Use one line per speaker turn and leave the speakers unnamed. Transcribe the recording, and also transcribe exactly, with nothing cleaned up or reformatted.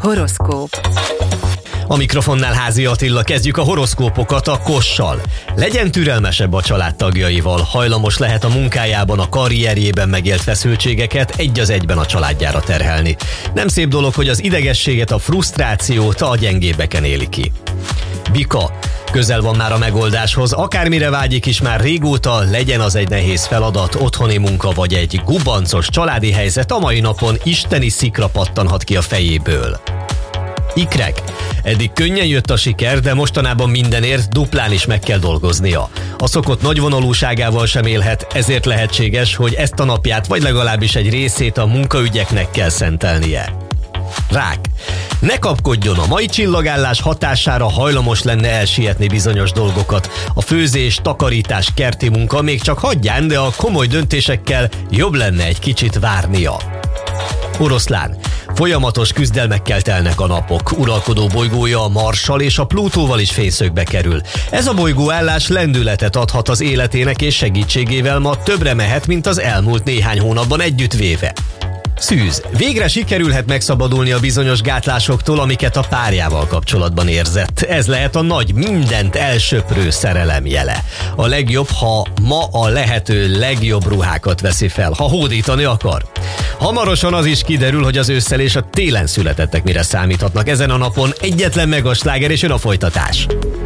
Horoszkóp.
A mikrofonnál Házi Attila, kezdjük a horoszkópokat a Kossal. Legyen türelmesebb a családtagjaival, hajlamos lehet a munkájában, a karrierjében megélt feszültségeket egy az egyben a családjára terhelni. Nem szép dolog, hogy az idegességet, a frusztrációt a gyengébbeken éli ki. Bika. Közel van már a megoldáshoz, akármire vágyik is már régóta, legyen az egy nehéz feladat, otthoni munka vagy egy gubancos családi helyzet, a mai napon isteni szikra pattanhat ki a fejéből. Ikrek. Eddig könnyen jött a siker, de mostanában mindenért duplán is meg kell dolgoznia. A szokott nagyvonalúságával sem élhet, ezért lehetséges, hogy ezt a napját vagy legalábbis egy részét a munkaügyeknek kell szentelnie. Rák. Ne kapkodjon, a mai csillagállás hatására hajlamos lenne elsietni bizonyos dolgokat. A főzés, takarítás, kerti munka még csak hagyján, de a komoly döntésekkel jobb lenne egy kicsit várnia. Oroszlán. Folyamatos küzdelmekkel telnek a napok. Uralkodó bolygója a Marssal és a Plutóval is fényszögbe kerül. Ez a bolygóállás lendületet adhat az életének, és segítségével ma többre mehet, mint az elmúlt néhány hónapban együttvéve. Szűz. Végre sikerülhet megszabadulni a bizonyos gátlásoktól, amiket a párjával kapcsolatban érzett. Ez lehet a nagy, mindent elsöprő szerelem jele. A legjobb, ha ma a lehető legjobb ruhákat veszi fel, ha hódítani akar. Hamarosan az is kiderül, hogy az ősszel és a télen születettek mire számíthatnak. Ezen a napon egyetlen megasláger és jön a folytatás.